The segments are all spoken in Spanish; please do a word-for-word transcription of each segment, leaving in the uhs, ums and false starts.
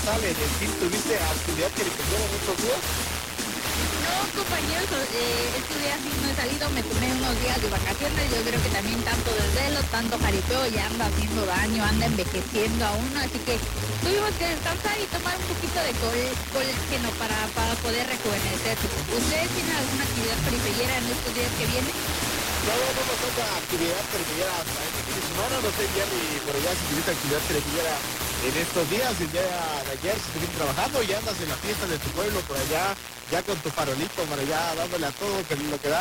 sale? ¿En el fin tuviste actividad que le en estos días? No, compañeros, eh, estos días sí no he salido, me tomé unos días de vacaciones, yo creo que también tanto desvelo, tanto jaripeo ya anda haciendo daño, anda envejeciendo a uno, así que tuvimos que descansar y tomar un poquito de col- colágeno para, para poder rejuvenecer. ¿Ustedes tienen alguna actividad periferiera en estos días que vienen? No, no, no nos toca actividad periférica hasta este fin de semana, no sé, Jerry, por allá si tuviste actividad periférica en estos días, el día de ayer si estuviste trabajando y andas en la fiesta de tu pueblo por allá, ya con tu farolito para allá dándole a todo que lo que da.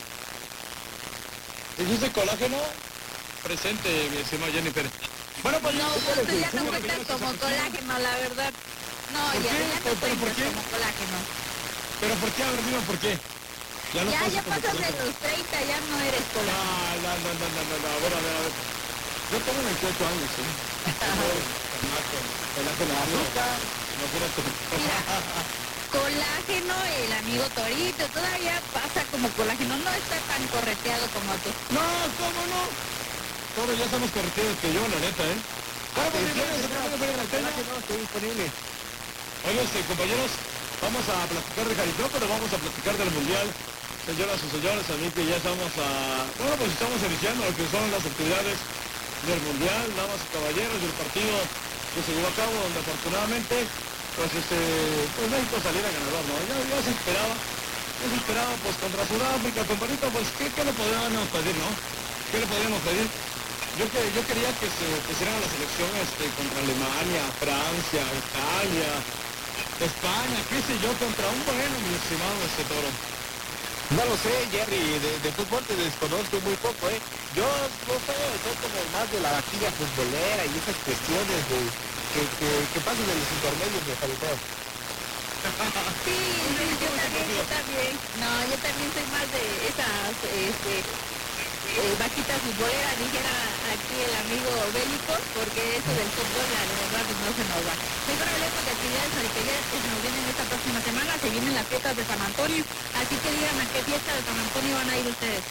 ¿Dijiste colágeno? Presente, mi estimado Jennifer. Bueno, pues No, no, pues ya no cuentan como colágeno, la verdad. No, ¿Por ya, qué? ya no ¿Pero por cuentan qué? como colágeno. ¿Pero por qué? A ver, dime por qué. Ya, no ya, pasa como pasas de colágeno. los treinta, ya no eres No, colágeno. no, no, no, no, no, no, a ver, a ver, a ver. Yo tengo veintiocho años, ¿sí? Colágeno, azúcar, imagínate. Mira, colágeno, el amigo Torito, todavía pasa como colágeno, no está tan correteado como tú. No, ¿cómo no? Todos ya estamos corregidos que yo, la neta, ¿eh? Bueno, pues bienvenidos a Camino Fuera de la Tela. No, estoy disponible. Oye, este, compañeros, vamos a platicar de jaripeo, pero vamos a platicar del Mundial. Señoras y señores, a mí que ya estamos a... Bueno, pues estamos iniciando lo que son las actividades del Mundial, damas y caballeros, del partido que se llevó a cabo, donde afortunadamente, pues este, pues México saliera ganador, ¿no? Ya, ya se esperaba, ya se esperaba, pues contra Sudáfrica, compadrito, pues ¿qué, qué le podríamos pedir, no? ¿Qué le podríamos pedir? Yo, que, yo quería que se pusieran las elecciones este, contra Alemania, Francia, Italia, España, qué sé yo, contra un bueno, mi estimado este Toro. No lo sé, Jerry, de, de fútbol te desconozco muy poco, ¿eh? Yo no sé, soy como más de la vaquilla futbolera y esas cuestiones de, que, que, que pasan en los intermedios de jaripeo. Sí, sí, yo también, yo también. No, yo también soy más de esas, este, eh, vaquitas futboleras, dijera aquí el amigo Bélico, porque eso del fútbol, la verdad, no se nos va. Mejor hablemos de actividades jariperas que se nos vienen esta próxima semana, se vienen las fiestas de San Antonio, así que díganme a qué fiesta de San Antonio van a ir ustedes.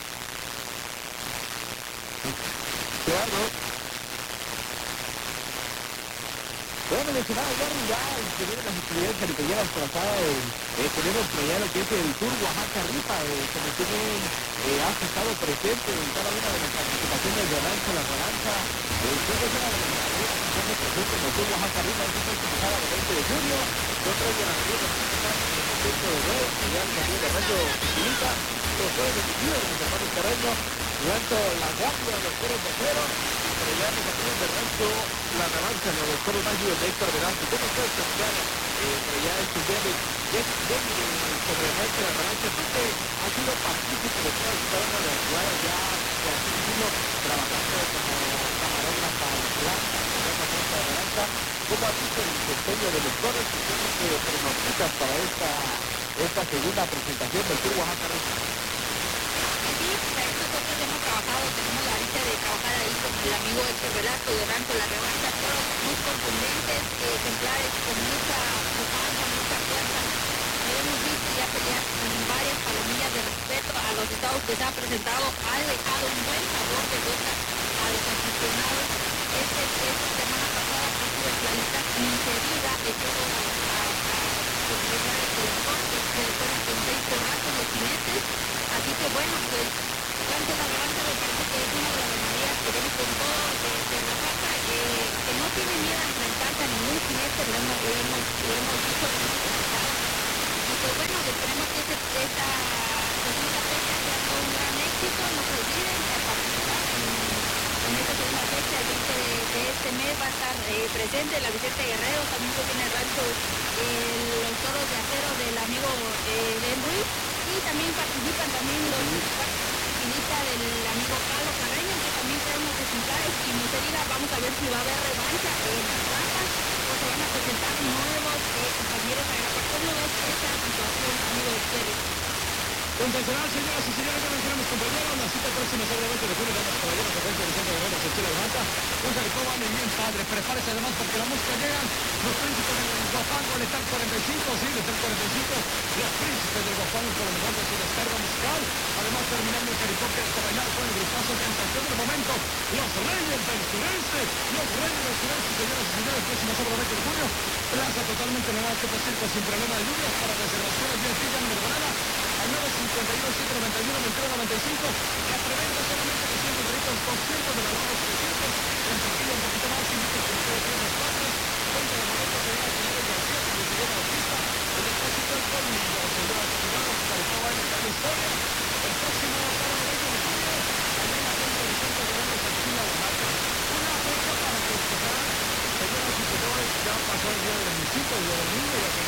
Claro. Bueno, mencionaba Jerry, ya se vienen las actividades jaripeñeras por acá, eh, eh, tenemos por allá lo que es el Tour Oaxaca Rifa, eh, como tú bien eh, has estado presente en cada una de las participaciones de Rancho La Rancha, eh, creo que es una de las ganaderías que están presentes en el Tour Oaxaca Rifa, esta es comenzada el veinte de junio, dos tres ganaderías que están en el centro de Rey, ya el campeón de Rancho Quilita, los juegos de Quilita, de los hermanos Terreño, Rancho La Guardia, los Toros de Acero, por allá los amigos de Rancho La Revancha, los Toros Mágicos de Héctor Velázquez. ¿Cómo ustedes platicar eh, por allá estos días de sobre Rancho La Revancha? Porque ha sido partícipe de todas y cada una de las jugadas ya, por así decirlo, trabajando como camarógrafa blanca, como Rancho La Revancha. ¿Cómo ha visto el desempeño de los Toros y qué es lo que pronosticas para esta, esta segunda presentación del Tour Oaxaca Rifa? Sí, para eso nosotros hemos trabajado, tenemos la dicha de trabajar ahí con el amigo Héctor Velasco de Rancho La Revancha, todos muy contundentes, eh, ejemplares con mucha pujanza, mucha fuerza. Hemos visto ya pelear con varias palomillas de respeto a los estados que se ha presentado, ha dejado un buen sabor de boca a los aficionados. Este, esta semana pasada que tuve clarita enseguida echó a, a, a los lugares de los cortes, de los cortes con seis corrazos, los jinetes. Así que bueno, pues Rancho La Revancha me parece que es una de las ganaderías que viene con todo de, de Oaxaca, eh, que no tiene miedo a enfrentarse a ningún jinete, lo hemos, lo hemos, lo hemos visto, lo hemos presentado. Y pues bueno, esperemos que este, esta segunda fecha sea todo un gran éxito, no se olviden de participar en, en esta segunda fecha, el veinte de, de este mes va a estar eh, presente la Vicente Guerrero, también que tiene el rancho eh, los Toros de Acero del amigo eh, Ben Ruiz. Y también participan también los Quilita del amigo Carlos Carreño, que también trae unos ejemplares y muy querida, vamos a ver si va a haber revancha en las rampas o se van a presentar nuevos eh, compañeros a grabar. ¿Cómo ves esta situación, amigo Jerry? Sensacional, señoras y señores, ya mencioné a mis compañeros, la cita próxima sábado veinte de julio, damas caballeros, de Frente de Centro Guerrero, Sechela Levanta, un Jericó va muy bien, padre, prepárese además porque la música llegan, los príncipes del Guapango, Letal cuarenta y cinco, sí, Letal cuarenta y cinco, los príncipes del Guapango con lo mejor de su descarga musical, además terminando el Jericó que es bailar con el grupazo sensación del momento, los Reyes del Sureste, los Reyes del Sureste, señoras y señores, próxima sábado veinte de julio, plaza totalmente nueva, que Circo sin problema de lluvias, para reservaciones bien fijan, Mergonada, al nueve cincuenta y uno, siete noventa y uno, veintiuno noventa y cinco, la preventa solamente doscientos gritos, doscientos de valores trescientos, en Trujillo un poquito más, invito a que ustedes tienen los pases, veinte de boletos, señoras y señores, García, que les llegó la pista, el depósito del colmillo, señoras y señores, Jericó va a iniciar la historia, el próximo sábado veinte de julio, allá en la frente del Centro Guerrero, Sechela Levanta, una fecha para festejar, señoras y señores, ya pasó el día del municipio, el día del niño, ya